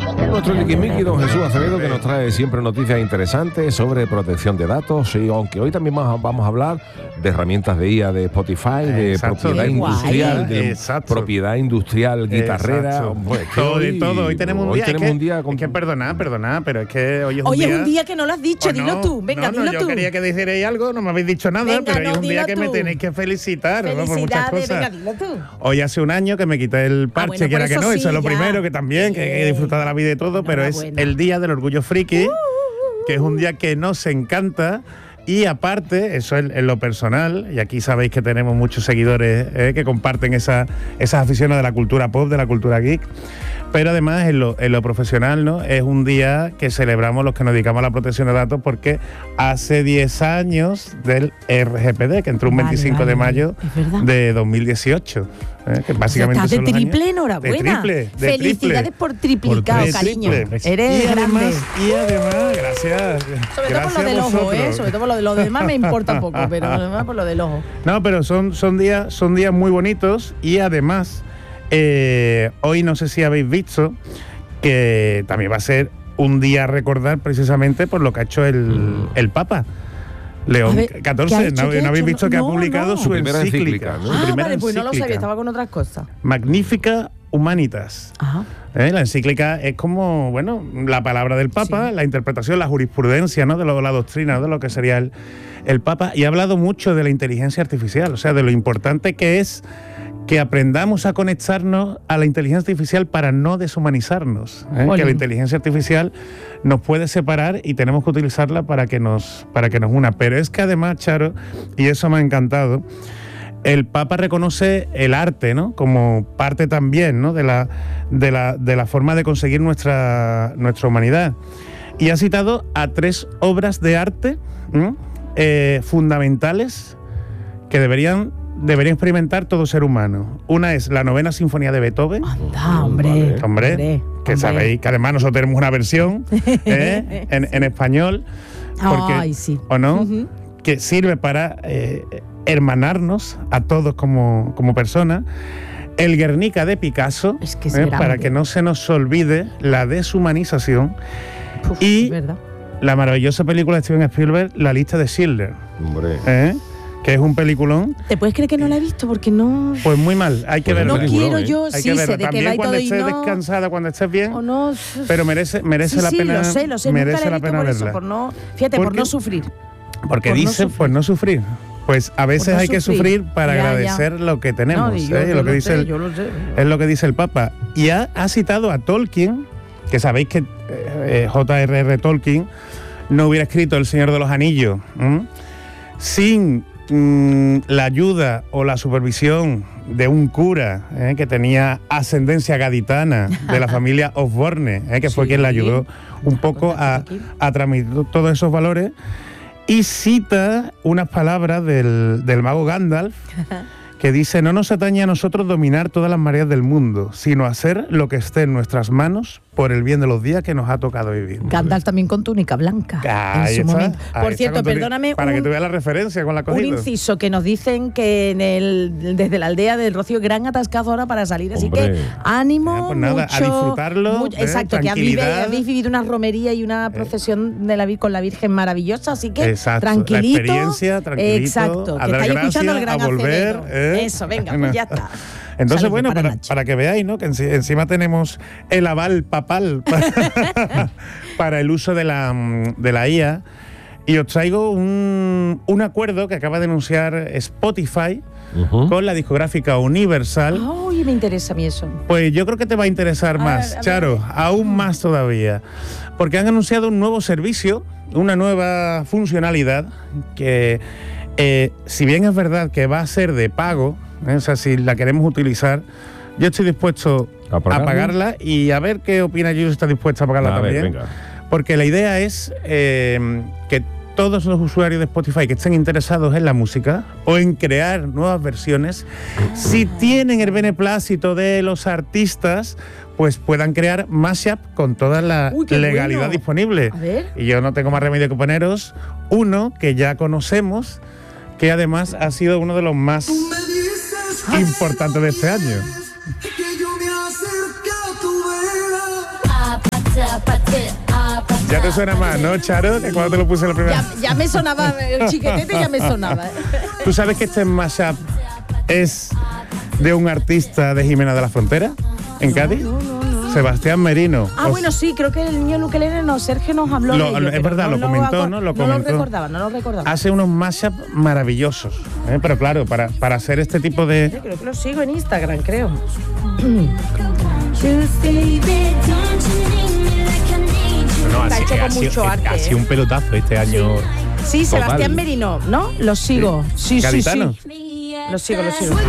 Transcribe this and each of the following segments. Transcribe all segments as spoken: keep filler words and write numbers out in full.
Nuestro Liquimiki, don Jesús Acevedo, que nos trae siempre noticias interesantes sobre protección de datos. Y aunque hoy también vamos a hablar de herramientas de I A, de Spotify, de Exacto. propiedad Qué industrial, guay. de Exacto. propiedad industrial guitarrera. Pues todo, de todo. Hoy tenemos un hoy día. tenemos es que, un día con... es que perdonad, perdonad, pero es que hoy es un Hoy día. es un día que no lo has dicho, ¿O dilo no? tú. Venga, no, no, dilo yo tú. quería que dijerais algo, no me habéis dicho nada, Venga, pero no, hoy es un día dilo que tú. me tenéis que felicitar, ¿no? Por muchas Felicidades, cosas. venga, dilo tú. Hoy hace un año que me quité el parche, Ah, bueno, que era por que eso no, sí, eso es lo ya. primero, que también, que he disfrutado de la vida y todo, pero es Enhorabuena. el día del orgullo friki, que es un día que nos encanta. Y aparte, eso es en lo personal, y aquí sabéis que tenemos muchos seguidores eh, que comparten esa, esas aficiones de la cultura pop, de la cultura geek, pero además en lo, en lo profesional, ¿no? Es un día que celebramos los que nos dedicamos a la protección de datos, porque hace diez años del R G P D, que entró un Vale, veinticinco vale, de mayo es verdad. de dos mil dieciocho. ¿eh? Que básicamente Estás de son los triple, años- enhorabuena. De triple, de Felicidades triple. por triplicado, De cariño. triple. Eres y grande. además, y además, gracias. Sobre todo gracias por lo del a ojo, ¿eh? vosotros. Sobre todo por lo de lo demás me importa un poco, pero lo demás por lo del ojo. No, pero son, son, días, son días muy bonitos y además, eh, hoy no sé si habéis visto que también va a ser un día a recordar precisamente por lo que ha hecho el, Mm. el Papa. A León ver, ¿qué ha catorce, hecho? ¿no, ¿Qué ha ¿no habéis hecho? visto que No, ha publicado no. su Su primera encíclica? encíclica, ¿no? Su Ah, primera vale, pues no lo sabía, encíclica. estaba con otras cosas. Magnifica Humanitas. Ajá. ¿Eh? La encíclica es como, bueno, la palabra del Papa, Sí. la interpretación, la jurisprudencia, ¿no? De lo, la doctrina, ¿no? De lo que sería el, el Papa. Y ha hablado mucho de la inteligencia artificial, o sea, de lo importante que es que aprendamos a conectarnos a la inteligencia artificial para no deshumanizarnos. ¿eh? Ole. Que la inteligencia artificial nos puede separar y tenemos que utilizarla para que nos, para que nos una. Pero es que además, Charo, y eso me ha encantado, el Papa reconoce el arte, ¿no? Como parte también, ¿no? de, la, de, la, de la forma de conseguir nuestra, nuestra humanidad. Y ha citado a tres obras de arte ¿no? eh, fundamentales que deberían, debería experimentar todo ser humano. Una es la novena sinfonía de Beethoven. Anda, hombre. Vale. Hombre, Hombre, que hombre. sabéis que además nosotros tenemos una versión ¿eh? en, en español. Porque, Ay, sí. ¿o no? Ujú. Que sirve para eh, hermanarnos a todos como, como personas. El Guernica de Picasso, Es que es eh, grande. para que no se nos olvide la deshumanización. Uf, y- es verdad. La maravillosa película de Steven Spielberg, La lista de Schindler, Hombre. ¿eh? que es un peliculón. ¿Te puedes creer que no la he visto? Porque no. Pues muy mal, hay que Pues verla. No peliculón, quiero ¿eh? yo, Hay sí, que sé verla. de que También va y cuando todo y estés no. descansada, cuando estés bien, O no. pero merece, merece sí, la sí, pena. lo sé, lo sé. merece Nunca la la he visto pena por verla. eso, por no. Fíjate, por Porque- no sufrir. Porque por no dice, sufrir. pues no sufrir. Pues a veces Por no hay que sufrir. sufrir para Ya, ya. agradecer lo que tenemos. No, y yo, ¿eh? yo lo que lo dice sé, el, yo lo sé. es lo que dice el Papa. Y ha, ha citado a Tolkien, que sabéis que eh, J R R Tolkien no hubiera escrito El Señor de los Anillos ¿m? sin mm, la ayuda o la supervisión de un cura ¿eh? que tenía ascendencia gaditana de la familia Osborne, ¿eh? que fue Sí. quien le ayudó un poco a, Aquí. a transmitir todos esos valores. Y cita unas palabras del, del mago Gandalf que dice: no nos atañe a nosotros dominar todas las mareas del mundo, sino hacer lo que esté en nuestras manos por el bien de los días que nos ha tocado vivir. Gandalf también con túnica blanca. Ahí en su está, momento. ahí Por está, cierto, con tu- perdóname. Para un, que tú veas la referencia con la un cogida. inciso que nos dicen que en el, desde la aldea del Rocío, gran atascazo ahora para salir. Así Hombre. que ánimo. Ah, pues nada, a mucho- disfrutarlo, mucho- ¿eh? exacto, que habéis, Tranquilidad. habéis vivido una romería y una procesión de la, Vir- con la Virgen maravillosa. Así que Exacto, la tranquilito. experiencia, tranquilito, Exacto, a que dar estáis escuchando el gracias, gran a volver, Acevedo. ¿eh? Eso, venga, pues ya está. Entonces, Saludo bueno, para para, Nacho. para que veáis, ¿no? Que enci- encima tenemos el aval papal para, para el uso de la, mm, de la I A. Y os traigo un, un acuerdo que acaba de anunciar Spotify Ujú. con la discográfica Universal. Ay, me interesa a mí eso. Pues yo creo que te va a interesar A más, ver, a ver. Charo, aún más todavía. Porque han anunciado un nuevo servicio, una nueva funcionalidad que, eh, si bien es verdad que va a ser de pago, ¿eh? O sea, si la queremos utilizar, yo estoy dispuesto ¿A a pagarla? pagarla y a ver qué opina Yuyu, si está dispuesta a pagarla A ver, también. venga. Porque la idea es eh, que todos los usuarios de Spotify que estén interesados en la música o en crear nuevas versiones, si tienen el beneplácito de los artistas, pues puedan crear mashup con toda la Uy, qué legalidad bueno. disponible. A ver. Y yo no tengo más remedio que poneros uno que ya conocemos, que además ha sido uno de los más importantes de este año. Que yo me acerque a tu vera. te suena más, ¿no, Charo? Que cuando te lo puse la primera. Ya, ya me sonaba, el chiquetete ya me sonaba. ¿eh? ¿Tú sabes que este mashup es de un artista de Jimena de la Frontera, en Cádiz? No, no, no. Sebastián Merino. Ah, Os- bueno, sí, creo que el niño Luquelele, no, Sergio nos habló Lo- de ello. lo- es pero verdad, lo comentó, acor- ¿no? Lo No comentó. lo recordaba, no lo recordaba. Hace unos mashups maravillosos, ¿eh? Pero claro, para, para hacer este tipo de... Yo creo que lo sigo en Instagram, creo. No, Está así- hecho con ha sido- mucho arte, Ha ¿eh? sido un pelotazo este año. Sí, Sebastián Total. Merino, ¿no? Lo sigo. Sí, sí, Gaditano. sí. Lo sigo, lo sigo.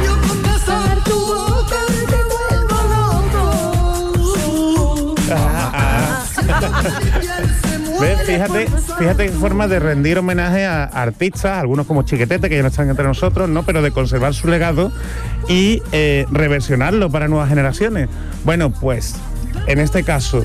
¿Ves? Fíjate, fíjate qué forma de rendir homenaje a artistas, algunos como Chiquetete, que ya no están entre nosotros, ¿no? Pero de conservar su legado y eh, reversionarlo para nuevas generaciones. Bueno, pues, en este caso,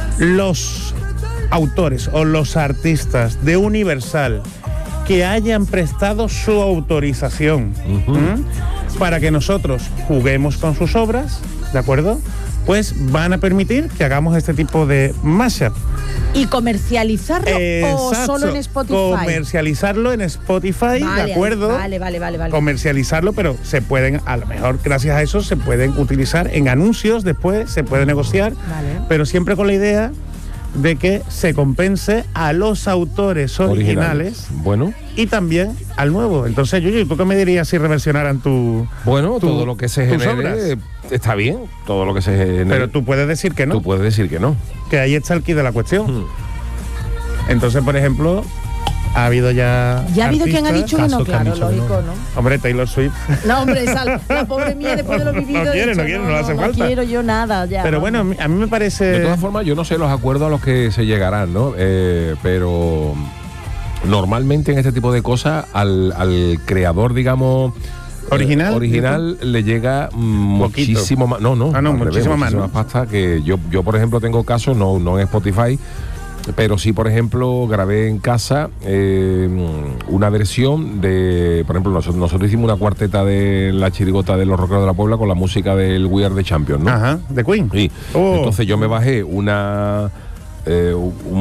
los autores o los artistas de Universal que hayan prestado su autorización ¿m? para que nosotros juguemos con sus obras, ¿de acuerdo? Pues van a permitir que hagamos este tipo de mashup. ¿Y comercializarlo o Exacto. solo en Spotify? Comercializarlo en Spotify, Vale, ¿de acuerdo? Vale, vale, vale, vale. Comercializarlo, pero se pueden, a lo mejor gracias a eso, se pueden utilizar en anuncios después, se puede negociar, Vale. pero siempre con la idea de que se compense a los autores originales, Bueno, y también al nuevo. Entonces, Yuyu, ¿tú qué me dirías si reversionaran tu... bueno, tu- todo lo que se tus genere obras? eh, está bien. Todo lo que se genere. Pero tú puedes decir que no, tú puedes decir que no. que ahí está el quid de la cuestión. Hmm. Entonces, por ejemplo, ha habido ya... Ya ha habido quien ha artistas- dicho que no, casos que han claro, dicho que lógico, no. ¿no? Hombre, Taylor Swift. No, hombre, esa, la pobre mía después de lo vivido. No he quiere, dicho, no quiere, no le hace no falta. quiero yo nada ya. Pero bueno, a vamos. mí, a mí me parece... De todas formas, yo no sé los acuerdos a los que se llegarán, ¿no? Eh, pero normalmente en este tipo de cosas al, al creador, digamos... eh, ¿Original? original le llega mm, Poquito. muchísimo más. No, no, Ah, no, al revés, muchísimo más, muchísima ¿no? pasta que yo, yo, por ejemplo, tengo casos, no, no en Spotify, pero sí, por ejemplo, grabé en casa eh, una versión de, por ejemplo, nosotros, nosotros hicimos una cuarteta de la chirigota de los rockeros de la Puebla con la música del We Are the Champions, ¿no? Ajá, de Queen. Sí. Oh. Entonces yo me bajé una eh,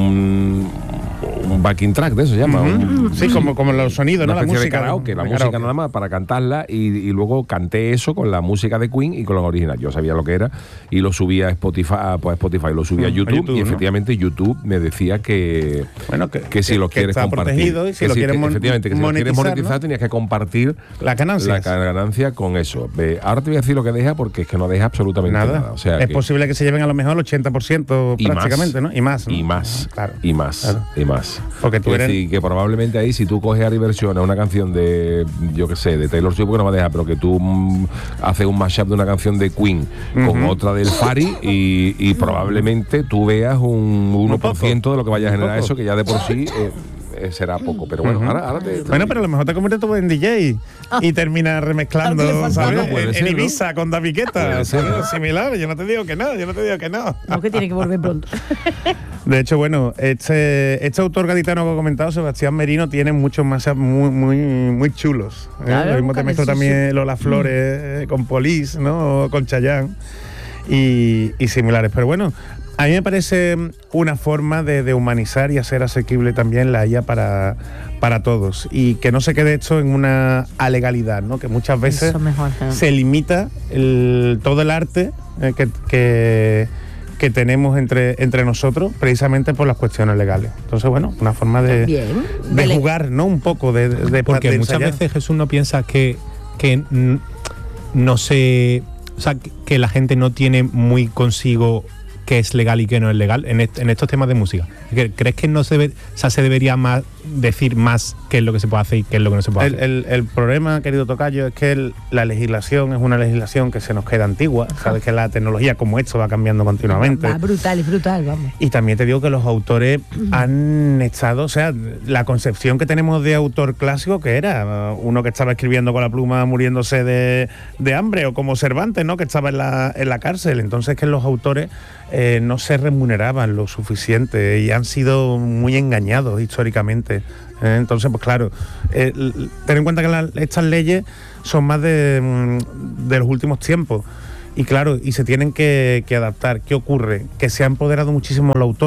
un, un backing track de eso se llama. Ujú. un- Sí, como, como los sonidos, una ¿no? La especie música. de karaoke, la de música karaoke. nada más para cantarla y, y luego canté eso con la música de Queen y con la original. Yo sabía lo que era y lo subía a Spotify, a, pues, a Spotify lo subía a Mm, a YouTube, YouTube, y ¿no? efectivamente YouTube me decía que, Bueno, que, que si que- lo que quieres está compartir, protegido y si que lo sí, quieres que mon- efectivamente que si lo quieres monetizar, monetizar ¿no? tenías que compartir Las ganancias. la ganancia con eso. Ve, ahora te voy a decir lo que deja porque es que no deja absolutamente nada. Nada. O sea, es que- posible que se lleven a lo mejor el ochenta por ciento Y prácticamente, más. ¿no? Y más. ¿no? Y más, Claro. y más, Claro. y más. Porque tú Es eres- decir, que probablemente ahí, si tú coges a versión a una canción de, yo qué sé, de Taylor Swift, porque no me deja, pero que tú mm, haces un mashup de una canción de Queen con Ujú. otra del Fari y, y probablemente tú veas un uno por ciento de lo que vaya a Un generar poco. eso, que ya de por sí eh, eh, será poco. Pero bueno, Ujú. ahora, ahora te, te- Bueno, pero a lo mejor te conviertes tú en D J y terminas remezclando, Claro que le falta, ¿sabes? ¿no? Puede En, ser, en ¿no? Ibiza con David Guetta, Puede ser, ¿sabes? ¿no? Similar. Yo no te digo que no, yo no te digo que no. No, que tiene que volver pronto. De hecho, bueno, este, este autor gaditano que he comentado, Sebastián Merino, tiene muchos más muy, muy, muy chulos. ¿eh? Claro, Lo mismo te claro, mezclo sí, también sí. Lola Flores eh, con Police, ¿no? O con Chayanne y, y similares. Pero bueno, a mí me parece una forma de, de humanizar y hacer asequible también la I A para, para todos. Y que no se quede esto en una alegalidad, ¿no? Que muchas veces Eso mejor, ¿eh? se limita el, todo el arte eh, que, que, que tenemos entre, entre nosotros precisamente por las cuestiones legales. Entonces, bueno, una forma de, Bien. de Dele- jugar, ¿no? Un poco, de, de Porque de muchas ensayar. veces Jesús no piensa que, que n- no se. O sea, que- que la gente no tiene muy consigo qué es legal y qué no es legal en, est- en estos temas de música. ¿Cre- ¿Crees que no se, debe- o sea, se debería más decir más qué es lo que se puede hacer y qué es lo que no se puede El, hacer? el- el problema, querido Tocayo, es que el- la legislación es una legislación que se nos queda antigua. Sabes que la tecnología como esto va cambiando continuamente. Va brutal, es brutal, vamos. Y también te digo que los autores han estado, o sea, la concepción que tenemos de autor clásico, que era uh, uno que estaba escribiendo con la pluma muriéndose de, de hambre, o como Cervantes, ¿no? Que estaba en la, en la cárcel. Entonces que los autores eh, no se remuneraban lo suficiente y han sido muy engañados históricamente. ¿eh? Entonces, pues claro, eh, l- ten en cuenta que la- estas leyes son más de, mm, de los últimos tiempos. Y claro, y se tienen que, que adaptar. ¿Qué ocurre? Que se ha empoderado muchísimo el autor.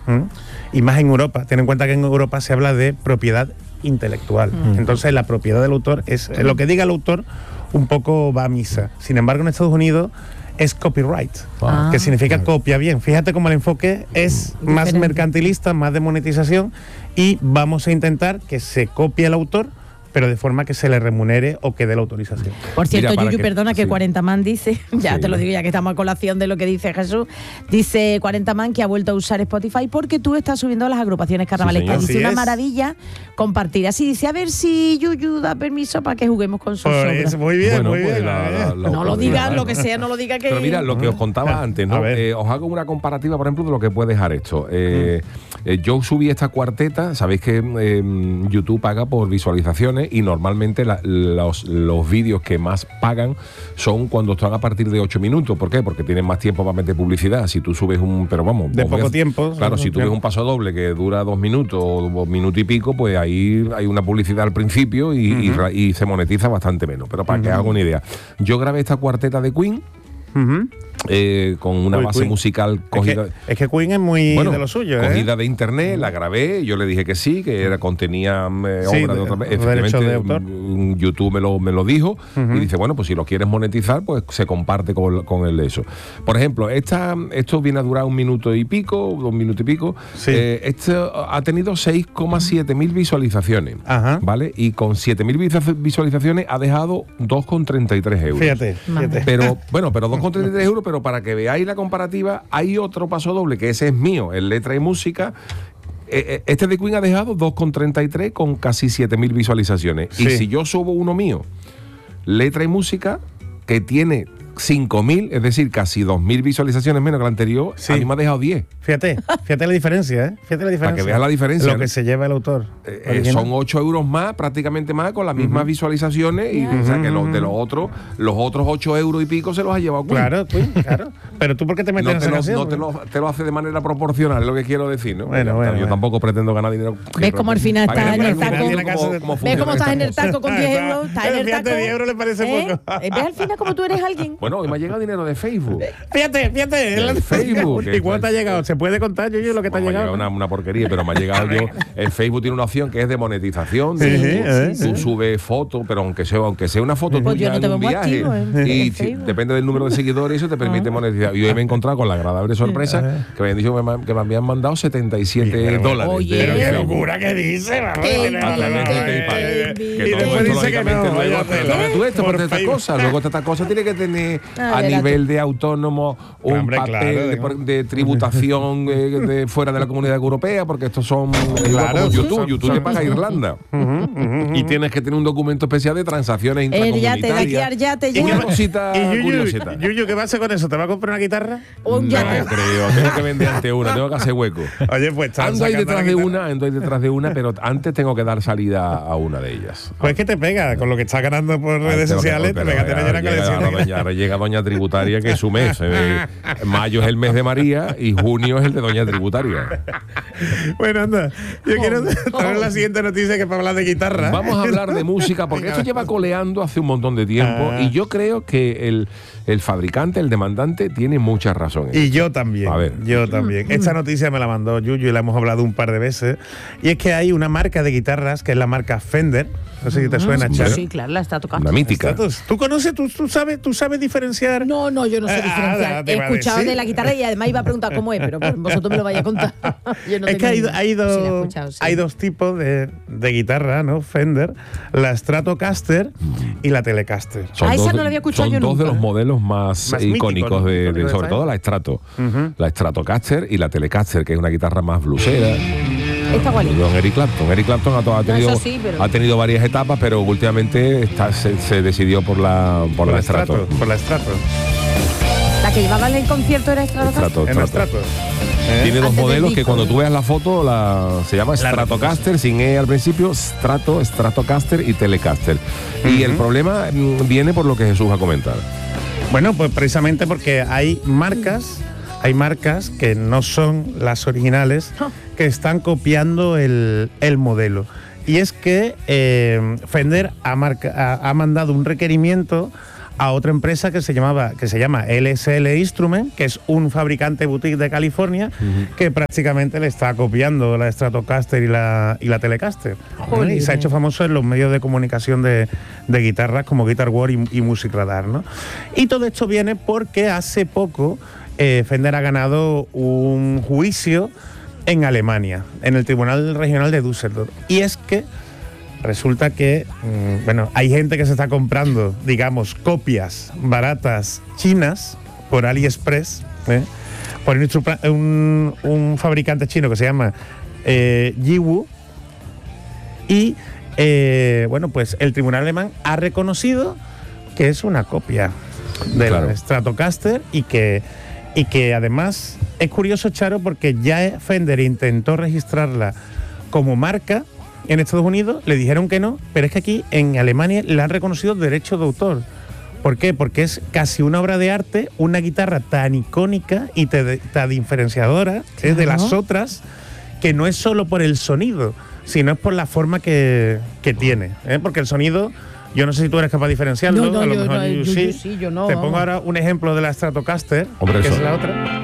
¿Mm? Y más en Europa. Ten en cuenta que en Europa se habla de propiedad intelectual. Mm. Entonces la propiedad del autor es lo que diga el autor, un poco va a misa. Sin embargo, en Estados Unidos es copyright, Ah. que significa copia bien. Fíjate cómo el enfoque es Diferente. más mercantilista, más de monetización, y vamos a intentar que se copie el autor, pero de forma que se le remunere o que dé la autorización. Por cierto, Mira, para Yuyu, que- perdona que sí. cuarenta man dice, ya Sí. te lo digo ya que estamos a colación de lo que dice Jesús, dice cuarenta man que ha vuelto a usar Spotify porque tú estás subiendo las agrupaciones carnavalescas. señor. Dice Así una es. maravilla compartir. Así dice, a ver si Yuyu da permiso para que juguemos con sus Pues obras. muy bien, Bueno, muy pues bien. la- la- la- No lo la- digas, la- lo que sea, no lo diga que... Pero mira, lo que os contaba antes, ¿no? A ver. Eh, os hago una comparativa, por ejemplo, de lo que puede dejar esto. Eh, eh, yo subí esta cuarteta, sabéis que eh, YouTube paga por visualizaciones y normalmente la- los, los vídeos que más pagan son cuando están a partir de ocho minutos. ¿Por qué? Porque tienen más tiempo para meter publicidad. Si tú subes un, pero vamos, De dos poco veces- tiempo. Claro, si tú ves un paso doble que dura dos minutos o dos minutos y pico, pues ahí hay una publicidad al principio y, y ra- y se monetiza bastante menos. Pero para que haga una idea, yo grabé esta cuarteta de Queen Ujú. eh, con una Uy, base Queen. musical Es cogida. que, es que Queen es muy Bueno, de lo suyo, ¿eh? cogida de internet, la grabé, yo le dije que sí, que era contenía eh, Sí, obra de de- otra derechos efectivamente, de autor. mm, YouTube me lo, me lo dijo y dice, bueno, pues si lo quieres monetizar, pues se comparte con, con el eso. Por ejemplo, esta, esto viene a durar un minuto y pico, dos minutos y pico. Sí. Eh, esto ha tenido seis coma siete mil visualizaciones, Ajá. ¿vale? Y con siete mil visualizaciones ha dejado dos coma treinta y tres euros. Fíjate, Madre. fíjate. Pero, bueno, pero dos coma treinta y tres euros, pero para que veáis la comparativa, hay otro paso doble, que ese es mío, en letra y música. Eh, eh, Este de Queen ha dejado dos coma treinta y tres con casi siete mil visualizaciones. Sí. Y si yo subo uno mío, letra y música, que tiene cinco mil, es decir, casi dos mil visualizaciones menos que la anterior, Sí. a mí me ha dejado diez. Fíjate, fíjate la diferencia, ¿eh? Fíjate la diferencia. que veas la diferencia, Lo ¿no? que se lleva el autor. Eh, eh, Original. son ocho euros más, prácticamente más, con las mismas visualizaciones. Y o sea que los de los otros, los otros ocho euros y pico se los ha llevado Queen. Claro, Queen, claro. Pero tú, ¿por qué te metes No, en te esa lo, canción? no te, lo, te lo hace de manera proporcional, es lo que quiero decir, ¿no? Bueno, Yo bueno, bueno. tampoco pretendo ganar dinero. ¿Ves cómo al final Para estás que en el veas taco? cómo- Tiene casa de- cómo ¿Ves funciona cómo estás esta en el cosa. taco con diez euros? ¿Estás en el Fíjate, taco? diez euros le parece poco. Eh, ¿Ves al final como tú eres alguien? Bueno, hoy me ha llegado dinero de Facebook. Fíjate, fíjate. El el- Facebook, ¿Y cuánto te ha que- llegado? ¿Se puede contar, yo, yo lo que te ha Me ha llegado? llegado una, una porquería, pero me ha llegado yo. El Facebook tiene una opción que es de monetización. Sí, tú, sí, tú sí. subes fotos, pero aunque sea, aunque sea una foto Pues yo tuya no te en un veo muy viaje. activo en- y en si- Facebook. depende del número de seguidores, eso te permite monetizar. Y hoy me he encontrado con la agradable sorpresa que me habían dicho que me, que me habían mandado setenta y siete Pero, dólares. oye, de Pero qué Facebook. locura que dice, vamos. Qué que le- Totalmente envidia, PayPal. qué Que envidia. Y todo después esto, dice que lógicamente, no, luego, vaya pero tela. tú esto, Por por esta Facebook. cosa. Luego esta cosa tiene que tener Ah, a verás nivel tú. de autónomo un Hombre, papel claro, de, digo. por- de tributación eh, de fuera de la comunidad europea, porque estos son igual Claro, como sí, YouTube. son- YouTube son- te paga Irlanda. Y tienes que tener un documento especial de transacciones El yate, de aquí intracomunitarias. al yate Y una ya. cosita Y Yuyu, curiosita. Yuyu, ¿qué va a hacer con eso? ¿Te va a comprar una guitarra? Un No yate. creo, tengo que vender ante una, tengo que hacer hueco. Oye, pues estás Ando ahí sacando detrás la de guitarra. una, ando ahí detrás de una, pero antes tengo que dar salida a una de ellas. Pues que te pega, con lo que estás ganando por redes Pero que- sociales, te pero pega tener ya una ahora llega, colección. ahora doña- ahora llega Doña Tributaria, que es su mes. eh, mayo es el mes de María y junio es el de Doña Tributaria. Bueno, anda, yo Oh, quiero oh. traer la siguiente noticia que para hablar de guitarra. Vamos a hablar de música, porque esto lleva coleando hace un montón de tiempo Ah. y yo creo que el, el fabricante, el demandante, tiene mucha razón. en Y esto. yo también. A ver. Yo también. Esta noticia me la mandó Yuyu y la hemos hablado un par de veces. Y es que hay una marca de guitarras que es la marca Fender. No sé si te suena, Charo. Sí, claro, la está tocando. Una mítica. Status. ¿Tú conoces, tú, tú sabes, tú sabes diferenciar? No, no, yo no sé Ah, diferenciar. te He iba a escuchado decir. de la guitarra y además iba a preguntar cómo es, pero pues, vosotros me lo vais a contar. Yo no Es que tengo hay, ni- hay Sí, la he dos, escuchado, sí. hay dos tipos de, de guitarra, ¿no? Fender, la Stratocaster y la Telecaster. Ah, esa no la había escuchado son yo dos de nunca. los modelos más, Más icónicos míticos, ¿no? de, de- Icónicos de sobre esa todo la Strato. La Stratocaster y la Telecaster, que es una guitarra más blusera. Está igualito. Don Eric Clapton. Eric Clapton ha, to- ha No, tenido, eso sí, pero- ha tenido varias etapas, pero últimamente está, se, se decidió por la, por la Strato. Por la Strato. La que llevaba en el concierto era Stratocaster. Strato, En la Strato. Strato. Tiene dos Antes del modelos que disco, cuando ¿no? tú veas la foto la, se llama Stratocaster, sin E al principio, Strato, Stratocaster y Telecaster. Y el problema mm, viene por lo que Jesús ha comentado. Bueno, pues precisamente porque hay marcas, hay marcas que no son las originales, que están copiando el, el modelo. Y es que eh, Fender ha, marca- ha, ha mandado un requerimiento a otra empresa que se llamaba que se llama L S L Instrument, que es un fabricante boutique de California, uh-huh. que prácticamente le está copiando la Stratocaster y la, y la Telecaster. ¿no? Y se ha hecho famoso en los medios de comunicación de, de guitarras como Guitar World y, y Music Radar, ¿no? Y todo esto viene porque hace poco eh, Fender ha ganado un juicio en Alemania, en el Tribunal Regional de Düsseldorf. Y es que resulta que, mmm, bueno, hay gente que se está comprando, digamos, copias baratas chinas por AliExpress, ¿eh? por un, un, un fabricante chino que se llama eh, Yiwu. Y, eh, bueno, pues el tribunal alemán ha reconocido que es una copia de claro. la Stratocaster y que, y que además es curioso, Charo, porque ya Fender intentó registrarla como marca en Estados Unidos, le dijeron que no, pero es que aquí en Alemania le han reconocido derechos de autor. ¿Por qué? Porque es casi una obra de arte, una guitarra tan icónica y te, tan diferenciadora claro. es de las otras, que no es solo por el sonido, sino es por la forma que, que tiene. ¿eh? Porque el sonido, yo no sé si tú eres capaz de diferenciarlo, no, no, a lo yo, mejor no, yo, yo, sí. yo sí, yo no. Te vamos. pongo ahora un ejemplo de la Stratocaster, Hombre, que eso. es la otra.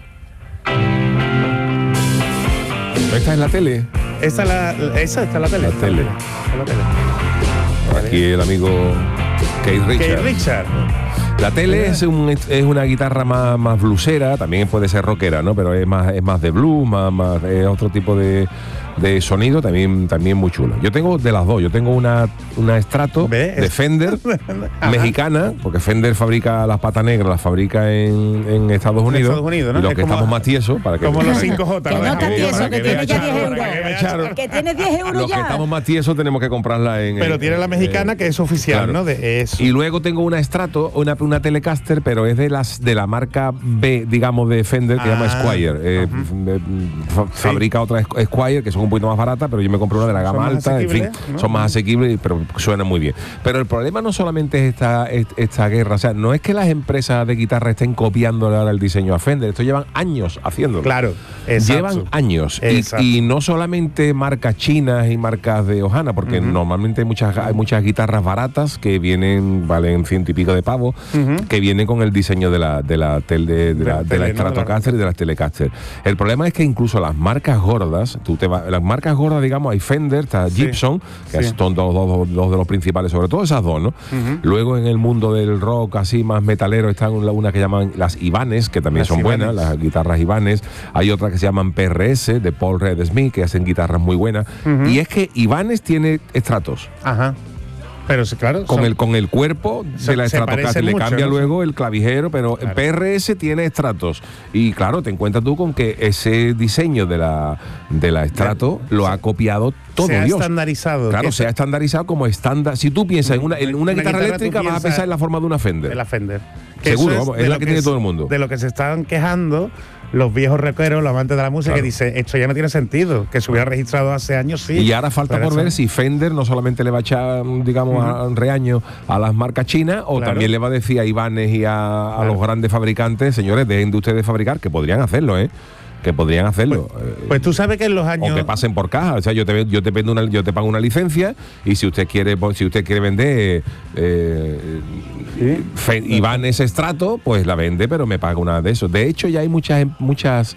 ¿Esta es la tele? Esta es la, esa está en la tele. La tele. Está en la tele. Aquí el amigo Keith Richards. Keith Richards. La tele es, un, es una guitarra más, más bluesera, también puede ser rockera, ¿no? Pero es más, es más de blues, más, más es otro tipo de, de sonido, también, también muy chulo. Yo tengo de las dos, yo tengo una, una Strato ¿Ves? de Fender mexicana, porque Fender fabrica las patas negras, las fabrica en, en Estados Unidos. Estados Unidos, ¿no? Y los Es que como, estamos más tiesos, para que como los cinco J. Que no está tieso, que tiene ya diez euros. Que tiene diez euros Los ya. que estamos más tiesos tenemos que comprarla en. Pero en, tiene la mexicana, en, que es oficial, claro. ¿no? De eso. Y luego tengo una Strato, una, una Telecaster, pero es de las de la marca B, digamos, de Fender, que se Ah, llama Squier. Eh, uh-huh. fa- Sí. Fabrica otra Squier, que son un poquito más baratas, pero yo me compré una de la gama Son más alta, en fin, asequibles, ¿no? son más asequibles, pero suenan muy bien. Pero el problema no solamente es esta, es- esta guerra, o sea, no es que las empresas de guitarra estén copiando ahora el diseño a Fender, esto llevan años haciéndolo. Claro, exacto. Llevan años. Exacto. Y, y no solamente marcas chinas y marcas de Ohana, porque Uh-huh. normalmente hay muchas, hay muchas guitarras baratas que vienen, valen ciento y pico de pavos, Uh-huh. que vienen con el diseño de la, de la, tel- de, de la, De de la tele, ¿no? Stratocaster y de las Telecaster. El problema es que incluso las marcas gordas, tú te vas, las marcas gordas, digamos, hay Fender, está Sí. Gibson, que Sí. son dos, dos, dos de los principales, sobre todo esas dos, ¿no? Uh-huh. Luego en el mundo del rock así más metalero están una, una que llaman las Ibanez, que también Las son buenas, Ibanez. las guitarras Ibanez. Hay otras que se llaman P R S, de Paul Reed Smith, que hacen guitarras muy buenas. Uh-huh. Y es que Ibanez tiene estratos. Ajá. Pero sí, claro. Con son- el, con el cuerpo Se- de la se Stratocaster parecen le mucho, cambia ¿no? luego el clavijero, pero Claro. P R S tiene estratos. Y claro, te encuentras tú con que ese diseño de la, de la Strato lo ha copiado todo se ha Dios. estandarizado. Claro, que se ha estandarizado como estándar. Si tú piensas en una, en una, Una guitarra, guitarra, eléctrica, tú vas a piensas pensar en la forma de una Fender. de la Fender. Seguro, eso vamos, de es la lo que tiene es- todo el mundo. De lo que se están quejando los viejos rockeros, los amantes de la música, Claro. que dicen, esto ya no tiene sentido, que se hubiera registrado hace años, sí. Y ahora falta pero por ver eso- si Fender no solamente le va a echar, digamos, a- un reaño a las marcas chinas, o Claro. también le va a decir a Ibanez y a, a Claro. los grandes fabricantes, señores, dejen de ustedes fabricar, que podrían hacerlo, ¿eh? Que podrían hacerlo. Eh, Pues tú sabes que en los años... o que pasen por caja, o sea, yo te yo te vendo una, yo te pago una licencia y si usted quiere pues, si usted quiere vender eh, Sí. Fe- Ibanez Strato, pues la vende, pero me paga una de esos. De hecho, ya hay muchas muchas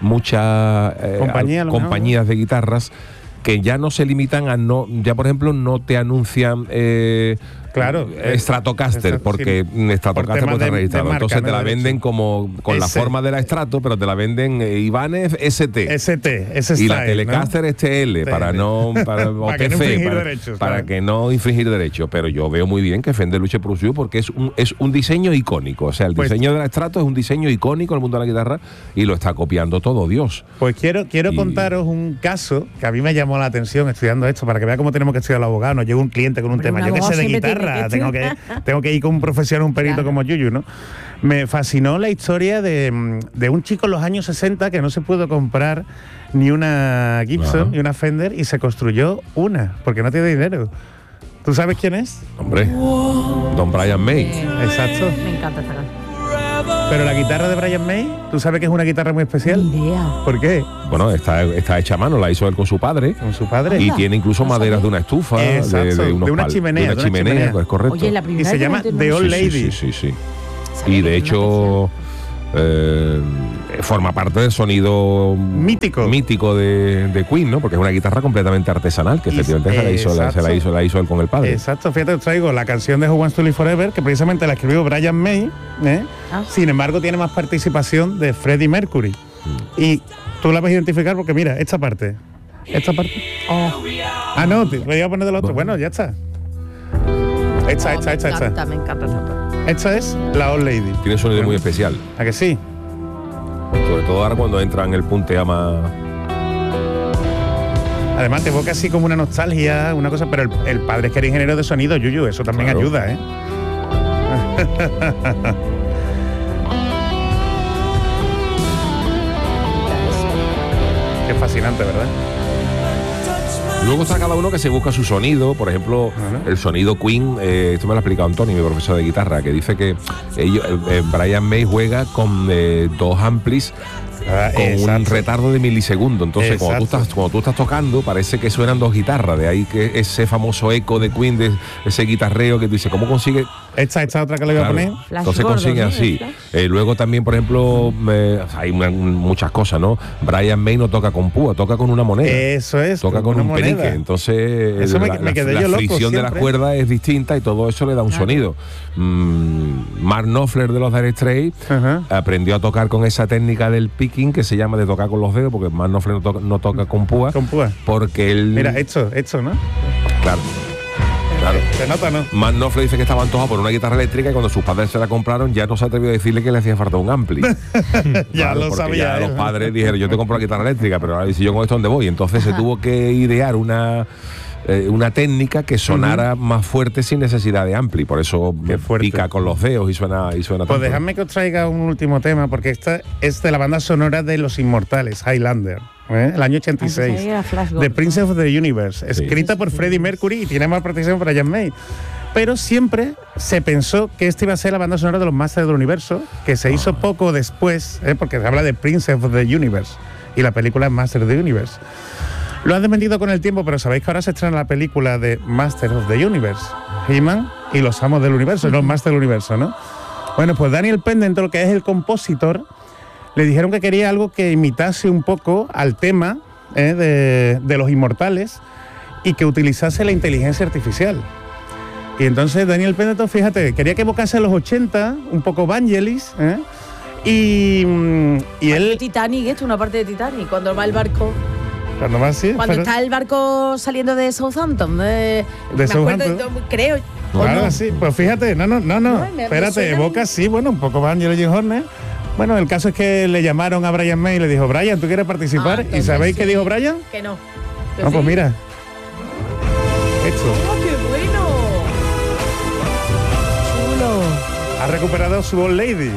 muchas eh, Compañía, a lo mejor, compañías de guitarras que ya no se limitan a no, ya por ejemplo no te anuncian eh, Claro. Stratocaster, Exacto, porque sí. Stratocaster Por no tema está de- registrado. de marca, Entonces te ¿no? la De venden hecho. como con la Ese. forma de la Strato, pero te la venden eh, Ibanez S T. S T, ese Y la style, Telecaster es T L, T L. para no para, o Para que no T C, infringir para, derechos, para claro. que no infringir derechos. Pero yo veo muy bien que Fender luche por lo suyo porque es un, es un diseño icónico. O sea, el Pues- diseño de la Strato es un diseño icónico en el mundo de la guitarra y lo está copiando todo Dios. Pues quiero, quiero Y- contaros un caso que a mí me llamó la atención estudiando esto, para que vea cómo tenemos que estudiar los abogados. Nos llega un cliente con un Hombre, tema, un yo que sé abogado de siempre tiene guitarra, que tengo que, tengo que ir con un profesional, un perito Claro. como Yuyu, ¿no? Me fascinó la historia de, de un chico en los años sesenta que no se pudo comprar ni una Gibson Ajá. ni una Fender y se construyó una, porque no tiene dinero. ¿Tú sabes quién es? Hombre, Don Brian May. Eh, Exacto. Me encanta esta canción. Pero la guitarra de Brian May, ¿tú sabes que es una guitarra muy especial? Ni idea. ¿Por qué? Bueno, está, está hecha a mano, la hizo él con su padre. Con su padre. Y Anda. tiene incluso No maderas sabía. de una estufa, de, Exacto, de, unos de una pal- chimenea, de una de una chimenea, chimenea. es correcto. Oye, la Y primera se que llama no tengo- The Old Sí, sí, Lady. sí, sí, sí. Sabía Y que de era una hecho eh, forma parte del sonido Mítico. mítico de, de Queen, ¿no? Porque es una guitarra completamente artesanal, que Y- efectivamente se la, hizo, la, se la exacto. hizo la hizo él con el padre. Exacto, fíjate, os traigo la canción de Who Wants to Live Forever, que precisamente la escribió Brian May, ¿eh? Ah. Sin embargo tiene más participación de Freddie Mercury. Y tú la vas a identificar porque mira, esta parte, esta parte. Oh, Ah, no, te voy a poner del otro. Bueno, ya está. Esta, oh, esta, me esta, encanta, esta. me encanta esta parte. Esta es la Old Lady. Tiene un sonido muy especial, ¿A que sí? sobre todo ahora cuando entra en el punteama. Además te evoca así como una nostalgia, una cosa, pero el, el padre es que era ingeniero de sonido, Yuyu, eso también Claro. ayuda, ¿eh? Qué fascinante, ¿verdad? Luego está cada uno que se busca su sonido, por ejemplo, Ajá. el sonido Queen, eh, esto me lo ha explicado Antonio, mi profesor de guitarra, que dice que ellos, eh, Brian May juega con eh, dos amplis Ah, con un exacto. retardo de milisegundos. Entonces, cuando tú, Exacto. estás, cuando tú estás tocando, parece que suenan dos guitarras. De ahí que ese famoso eco de Queen, de ese guitarreo que tú dices, ¿cómo consigue? Esta, esta otra que le voy Claro, a poner. Flash entonces Gordon, consigue ¿no? así. Flash. Eh, luego también, por ejemplo, me- hay una- muchas cosas, ¿no? Brian May no toca con púa, toca con una moneda. Eso es. Toca con una un moneda. penique, entonces Eso me- la, me la- quedé la yo loco fricción de las siempre. cuerdas es distinta y todo eso le da un Claro. sonido. Mm, Mark Knopfler de los Dire Straits Ajá. aprendió a tocar con esa técnica del picking que se llama de tocar con los dedos, porque Mark Knopfler no toca, no toca con púa, Con púa. porque él... Mira, esto, esto, ¿no? claro, claro. Se nota, ¿no? Mark Knopfler dice que estaba antojado por una guitarra eléctrica y cuando sus padres se la compraron ya no se atrevió a decirle que le hacía falta un ampli. Ya Claro, lo porque sabía. ya él. los padres dijeron, yo te compro la guitarra eléctrica, pero ahora si yo con esto dónde voy. Entonces se tuvo que idear una eh, una técnica que sonara más fuerte sin necesidad de ampli. Por eso Qué fuerte. pica con los dedos y suena y suena Pues tanto. dejadme que os traiga un último tema, porque esta es de la banda sonora de Los Inmortales, Highlander, ¿eh? El año ochenta y Ah, seis. pensaba que era Flash The Gordon. Princess of the Universe, Sí. escrita por Freddie Mercury y tiene más participación por Brian May. Pero siempre se pensó que esta iba a ser la banda sonora de los Masters del Universo, que se hizo poco después, ¿eh? Porque se habla de Princess of the Universe y la película es Masters of the Universe. Lo han desmentido con el tiempo, pero sabéis que ahora se estrena la película de Masters of the Universe, He-Man y los amos del universo, los Masters del Universo, ¿no? Bueno, pues Daniel Pendleton, lo que es el compositor, le dijeron que quería algo que imitase un poco al tema ¿eh? de, de los inmortales y que utilizase la inteligencia artificial. Y entonces Daniel Pendleton, fíjate, quería que evocase a los ochenta, un poco Vangelis, ¿eh? y, mm, y Parece él, Titanic, esto, una parte de Titanic, cuando va el barco. cuando va así, Cuando pero- está el barco saliendo de Southampton. De, De me acuerdo, Southampton. creo. ¿o Claro, no? sí, pues fíjate, no, no, no, no, No, me- me espérate, suena evoca bien. sí, bueno, un poco Vangelis y Horner. Bueno, el caso es que le llamaron a Brian May y le dijo, Brian, ¿tú quieres participar? Ah, ¿Y entonces sabéis qué sí. dijo Brian? Que no. Que No, pues sí. mira. Esto. ¡Oh, qué bueno! Chulo. Ha recuperado su Old Lady.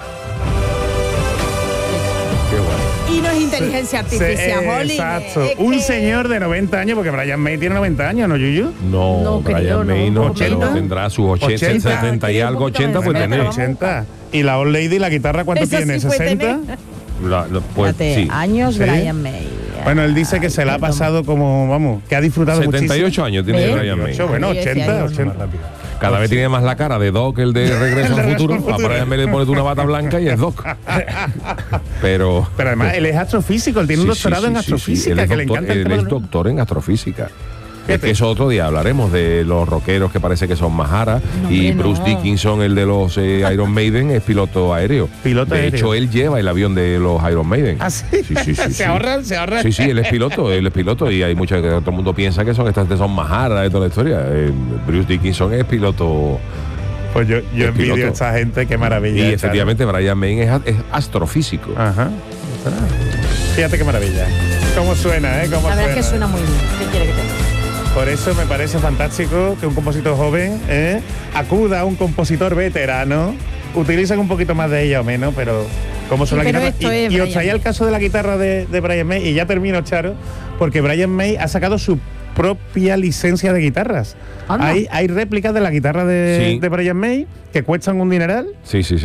Qué guay. Y no es inteligencia artificial, Se- Jolín, exacto. es Un que- señor de noventa años, porque Brian May tiene noventa años, ¿no, Yuyu? No, No Brian creo, May no. no, pero ¿ochenta? tendrá sus ochenta, ochenta. setenta y Tiene un algo, poquito ochenta de pues edad, tener. pero ochenta. ¿Y la Old Lady, la guitarra, cuánto Eso tiene? sí puede ¿sesenta? tener. La- la- pues, Fíjate, sí. años Sí. Brian May. Bueno, él dice que se la ha pasado como, vamos, que ha disfrutado setenta y ocho muchísimo. años tiene ¿Ve? Brian May. setenta y ocho, bueno, Ahí decía ochenta, yo. ochenta. Cada vez tiene más la cara de Doc, el de Regreso al Futuro. A Futuro. Brian May le pones una bata blanca y es Doc. Pero... Pero además, él es astrofísico, él tiene un Sí, sí, doctorado sí, en sí, sí. astrofísica, Él es que le doctor- encanta el él tema es del- doctor en astrofísica. Es Fíjate. que eso otro día hablaremos de los rockeros que parece que son Mahara No, y hombre, Bruce no. Dickinson, el de los eh, Iron Maiden, es piloto aéreo. Piloto de aéreo. hecho, él lleva el avión de los Iron Maiden. ¿Ah, sí? Sí, sí, sí, se sí. ahorran, se ahorran. Sí, sí, él es piloto, él es piloto y hay muchos que todo el mundo piensa que son estas son Mahara de toda la historia. Eh, Bruce Dickinson es piloto Pues yo, yo Es envidio piloto. a esta gente, qué maravilla. y claro. efectivamente Brian May es, a- es astrofísico. Ajá. Fíjate qué maravilla. Cómo suena, ¿eh? Cómo La verdad es que suena. suena muy bien. ¿Qué quiere que te diga? Por eso me parece fantástico que un compositor joven ¿eh? acuda a un compositor veterano. Utilizan un poquito más de ella o menos, pero como son Sí, la pero guitarra. esto Y, es y os Brian traía el May. caso de la guitarra de, de Brian May, y ya termino, Charo, porque Brian May ha sacado su propia licencia de guitarras. Anda. Hay, hay réplicas de la guitarra de, Sí. de Brian May que cuestan un dineral. Sí, sí, sí.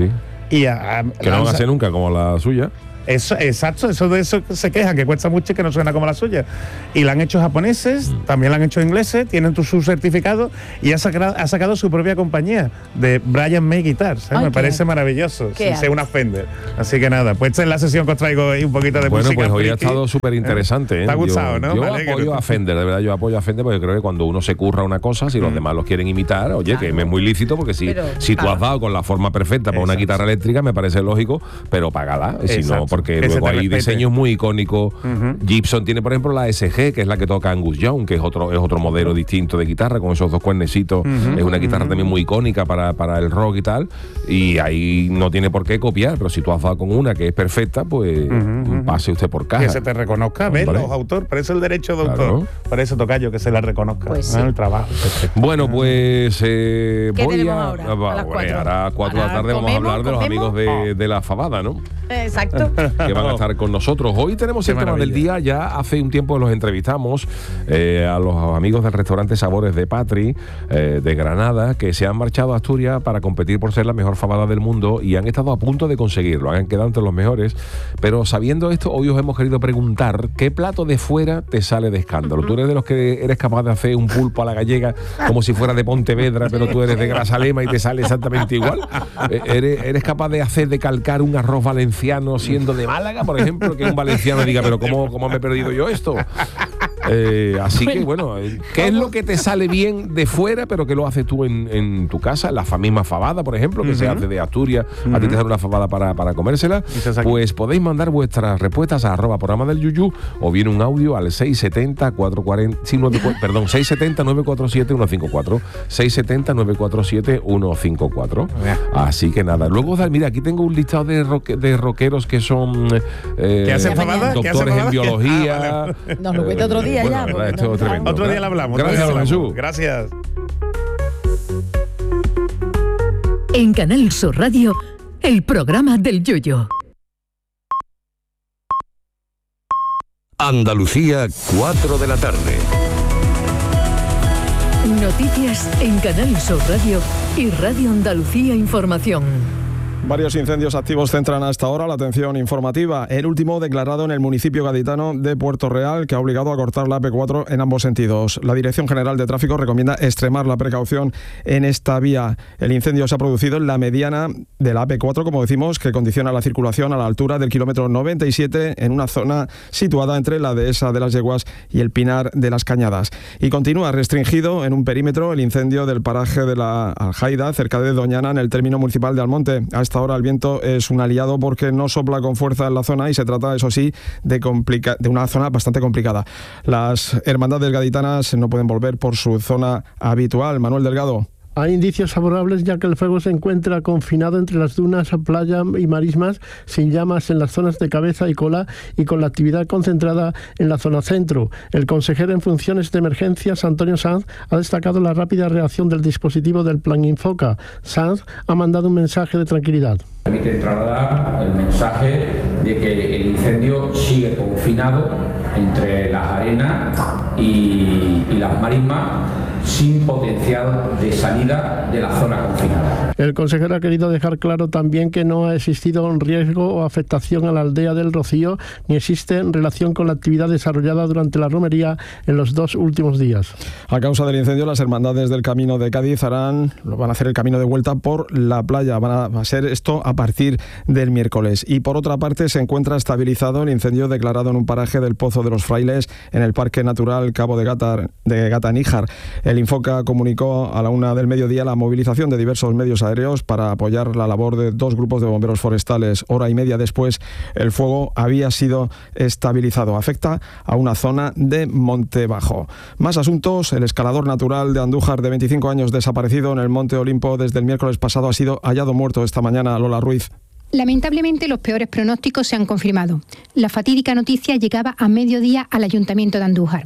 y a, a, que no van a ser nunca como la suya. Eso, exacto, eso de eso se quejan, que cuesta mucho y que no suena como la suya. Y la han hecho japoneses, mm. también la han hecho ingleses, tienen tu, su certificado y ha sacado, ha sacado su propia compañía de Brian May Guitars. ¿eh? Ay, me parece maravilloso, sin ser una Fender. Así que nada, pues esta es la sesión que os traigo ahí un poquito de bueno, música. Bueno, pues hoy friki. ha estado súper interesante. ¿eh? Está gustado, yo, ¿no? Yo vale, apoyo no. a Fender, de verdad, yo apoyo a Fender porque creo que cuando uno se curra una cosa, si los mm. demás los quieren imitar, oye, claro. que es muy lícito, porque si, pero, si tú claro. has dado con la forma perfecta para una guitarra eléctrica, me parece lógico, pero págala. Si no, porque luego hay diseños muy icónicos. Uh-huh. Gibson tiene, por ejemplo, la S G, que es la que toca Angus Young, que es otro, es otro modelo distinto de guitarra, con esos dos cuernecitos. Uh-huh. Es una guitarra uh-huh. también muy icónica para, para el rock y tal. Y ahí no tiene por qué copiar, pero si tú has dado con una que es perfecta, pues uh-huh. pase usted por caja. Que se te reconozca, ¿ves? Los autores, por eso el derecho de autor. Claro. Por eso toca yo que se la reconozca. Pues sí. ¿no? El trabajo. Bueno, pues eh, ¿Qué voy a. Ahora, a bueno, las cuatro. Ahora a cuatro de la tarde vamos a hablar de los amigos de, de la fabada, ¿no? Exacto. Que van a estar con nosotros. Hoy tenemos el tema del día. Ya hace un tiempo los entrevistamos eh, a los amigos del restaurante Sabores de Patri, eh, de Granada, que se han marchado a Asturias para competir por ser la mejor fabada del mundo y han estado a punto de conseguirlo. Han quedado entre los mejores. Pero sabiendo esto, hoy os hemos querido preguntar ¿qué plato de fuera te sale de escándalo? ¿Tú eres de los que eres capaz de hacer un pulpo a la gallega como si fuera de Pontevedra, pero tú eres de Grazalema y te sale exactamente igual? ¿Eres, eres capaz de hacer, de calcar un arroz valenciano siendo de Málaga, por ejemplo, que un valenciano diga, pero ¿cómo, cómo me he perdido yo esto? Eh, así que bueno, ¿qué es lo que te sale bien de fuera, pero que lo haces tú en, en tu casa? La misma fabada, por ejemplo, que uh-huh. se hace de Asturias, uh-huh. a ti te sale una fabada para, para comérsela. Pues podéis mandar vuestras respuestas a arroba programa del Yuyu o bien un audio al seis setenta, cuatrocientos cuarenta, sí, nueve, perdón, seis setenta, nueve cuatro siete, uno cinco cuatro, seis setenta, nueve cuatro siete, uno cinco cuatro. Así que nada, luego, mira, aquí tengo un listado de, roque, de rockeros que son eh, ¿Qué hacen fabada? doctores en biología. Ah, vale. Nos lo cuenta otro día. Bueno, ya, verdad, esto es tremendo. Otro día le hablamos. Gracias, don Jesús. Gracias. En Canal Sur Radio, el programa del Yoyo. Andalucía, cuatro de la tarde. Noticias en Canal Sur Radio y Radio Andalucía Información. Varios incendios activos centran hasta ahora la atención informativa. El último declarado en el municipio gaditano de Puerto Real, que ha obligado a cortar la A P cuatro en ambos sentidos. La Dirección General de Tráfico recomienda extremar la precaución en esta vía. El incendio se ha producido en la mediana de la A P cuatro, como decimos, que condiciona la circulación a la altura del kilómetro noventa y siete en una zona situada entre la Dehesa de las Yeguas y el Pinar de las Cañadas. Y continúa restringido en un perímetro el incendio del paraje de la Aljaida, cerca de Doñana, en el término municipal de Almonte. Hasta ahora el viento es un aliado porque no sopla con fuerza en la zona y se trata, eso sí, de, complica- de una zona bastante complicada. Las hermandades gaditanas no pueden volver por su zona habitual. Manuel Delgado. Hay indicios favorables ya que el fuego se encuentra confinado entre las dunas, playa y marismas, sin llamas en las zonas de cabeza y cola y con la actividad concentrada en la zona centro. El consejero en funciones de emergencias, Antonio Sanz, ha destacado la rápida reacción del dispositivo del Plan Infoca. Sanz ha mandado un mensaje de tranquilidad. Permite trasladar el mensaje de que el incendio sigue confinado entre las arenas y, y las marismas, sin potencial de salida de la zona confinada. El consejero ha querido dejar claro también que no ha existido un riesgo o afectación a la aldea del Rocío, ni existe relación con la actividad desarrollada durante la romería en los dos últimos días. A causa del incendio, las hermandades del Camino de Cádiz harán, van a hacer el camino de vuelta por la playa. Van a, va a ser esto a partir del miércoles. Y por otra parte, se encuentra estabilizado el incendio declarado en un paraje del Pozo de los Frailes, en el Parque Natural Cabo de Gata, de Gata-Níjar. El Infoca comunicó a la una del mediodía la movilización de diversos medios aéreos para apoyar la labor de dos grupos de bomberos forestales. Hora y media después, el fuego había sido estabilizado. Afecta a una zona de Monte Bajo. Más asuntos. El escalador natural de Andújar, de veinticinco años, desaparecido en el Monte Olimpo desde el miércoles pasado, ha sido hallado muerto esta mañana. Lola Ruiz. Lamentablemente, los peores pronósticos se han confirmado. La fatídica noticia llegaba a mediodía al Ayuntamiento de Andújar.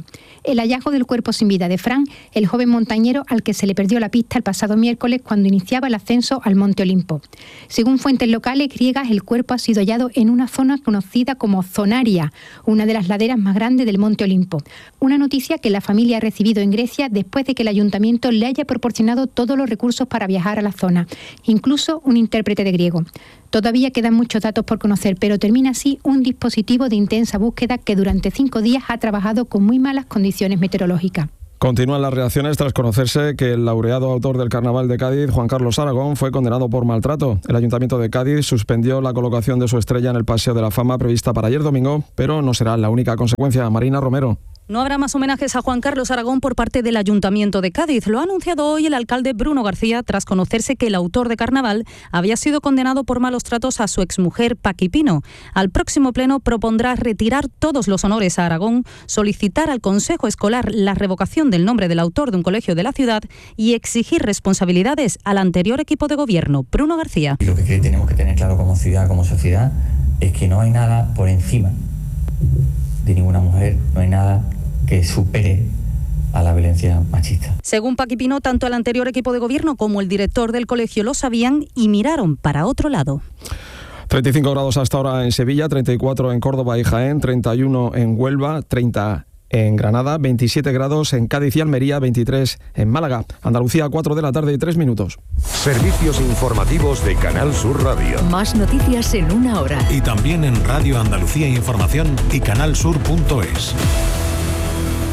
el hallazgo del cuerpo sin vida de Fran, el joven montañero al que se le perdió la pista el pasado miércoles cuando iniciaba el ascenso al Monte Olimpo. Según fuentes locales griegas, el cuerpo ha sido hallado en una zona conocida como Zonaria, una de las laderas más grandes del Monte Olimpo. Una noticia que la familia ha recibido en Grecia después de que el ayuntamiento le haya proporcionado todos los recursos para viajar a la zona, incluso un intérprete de griego. Todavía quedan muchos datos por conocer, pero termina así un dispositivo de intensa búsqueda que durante cinco días ha trabajado con muy malas condiciones meteorológicas. Continúan las reacciones tras conocerse que el laureado autor del Carnaval de Cádiz, Juan Carlos Aragón, fue condenado por maltrato. El Ayuntamiento de Cádiz suspendió la colocación de su estrella en el Paseo de la Fama prevista para ayer domingo, pero no será la única consecuencia. Marina Romero. No habrá más homenajes a Juan Carlos Aragón por parte del Ayuntamiento de Cádiz. Lo ha anunciado hoy el alcalde Bruno García tras conocerse que el autor de Carnaval había sido condenado por malos tratos a su exmujer Paqui Pino. Al próximo pleno propondrá retirar todos los honores a Aragón, solicitar al Consejo Escolar la revocación del nombre del autor de un colegio de la ciudad y exigir responsabilidades al anterior equipo de gobierno. Bruno García. Y lo que tenemos que tener claro como ciudad, como sociedad, es que no hay nada por encima de ninguna mujer, no hay nada que supere a la violencia machista. Según Paqui Pino, tanto el anterior equipo de gobierno como el director del colegio lo sabían y miraron para otro lado. treinta y cinco grados hasta ahora en Sevilla, treinta y cuatro en Córdoba y Jaén, treinta y uno en Huelva, treinta en Granada, veintisiete grados en Cádiz y Almería, veintitrés en Málaga. Andalucía, cuatro de la tarde y tres minutos. Servicios informativos de Canal Sur Radio. Más noticias en una hora. Y también en Radio Andalucía Información y canalsur punto es.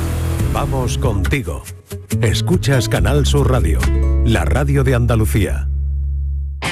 Vamos contigo. Escuchas Canal Sur Radio, la radio de Andalucía.